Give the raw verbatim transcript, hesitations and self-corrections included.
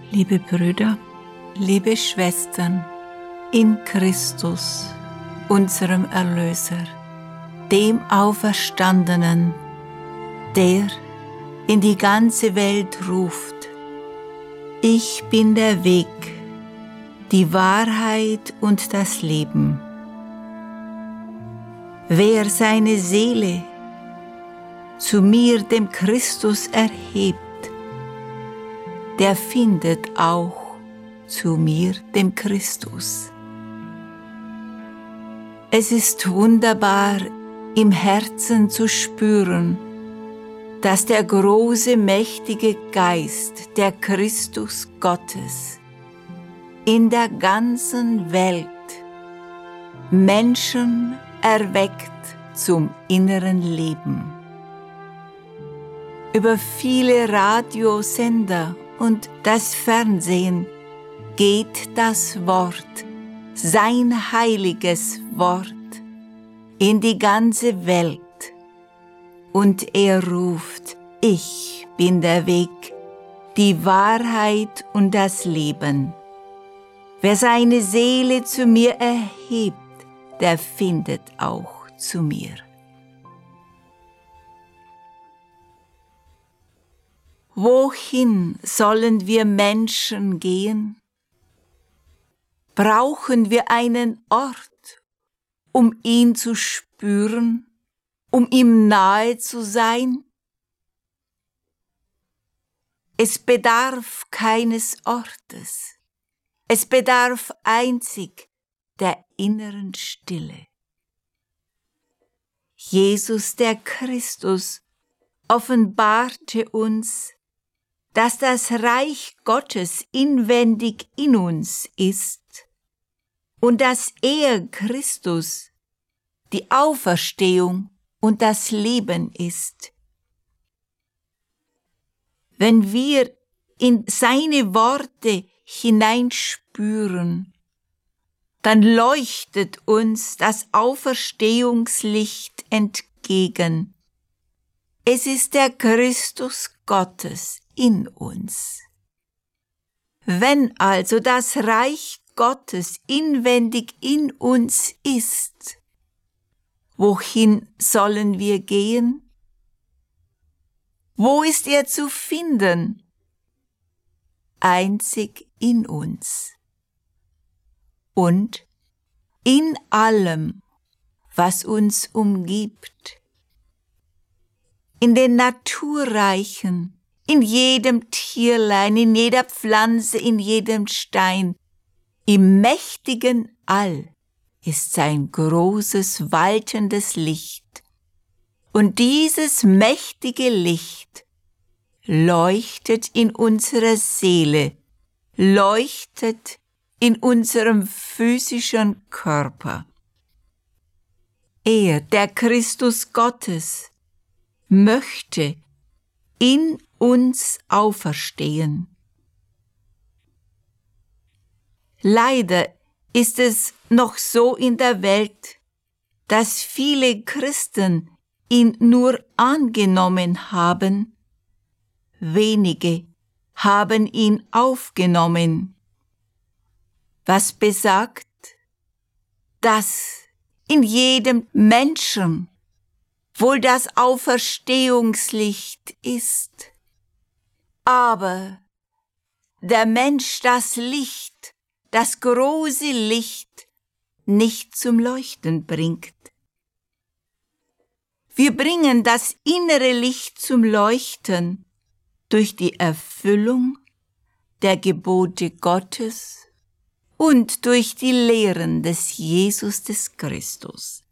Liebe Brüder, liebe Schwestern, in Christus, unserem Erlöser, dem Auferstandenen, der in die ganze Welt ruft: Ich bin der Weg, die Wahrheit und das Leben. Wer seine Seele zu mir, dem Christus, erhebt, der findet auch zu mir, dem Christus. Es ist wunderbar, im Herzen zu spüren, dass der große, mächtige Geist, der Christus Gottes, in der ganzen Welt Menschen erweckt zum inneren Leben. Über viele Radiosender und das Fernsehen geht das Wort, sein heiliges Wort, in die ganze Welt. Und er ruft: Ich bin der Weg, die Wahrheit und das Leben. Wer seine Seele zu mir erhebt, der findet auch zu mir. Wohin sollen wir Menschen gehen? Brauchen wir einen Ort, um ihn zu spüren, um ihm nahe zu sein? Es bedarf keines Ortes. Es bedarf einzig der inneren Stille. Jesus, der Christus, offenbarte uns, dass das Reich Gottes inwendig in uns ist und dass er, Christus, die Auferstehung und das Leben ist. Wenn wir in seine Worte hineinspüren, dann leuchtet uns das Auferstehungslicht entgegen. Es ist der Christus Gottes in uns. Wenn also das Reich Gottes inwendig in uns ist, wohin sollen wir gehen? Wo ist er zu finden? Einzig in uns und in allem, was uns umgibt. In den Naturreichen, in jedem Tierlein, in jeder Pflanze, in jedem Stein, im mächtigen All ist sein großes, waltendes Licht. Und dieses mächtige Licht leuchtet in unserer Seele, leuchtet in unserem physischen Körper. Er, der Christus Gottes, möchte in uns auferstehen. Leider ist es noch so in der Welt, dass viele Christen ihn nur angenommen haben, wenige haben ihn aufgenommen, was besagt, dass in jedem Menschen wohl das Auferstehungslicht ist, aber der Mensch das Licht, das große Licht, nicht zum Leuchten bringt. Wir bringen das innere Licht zum Leuchten durch die Erfüllung der Gebote Gottes und durch die Lehren des Jesus des Christus.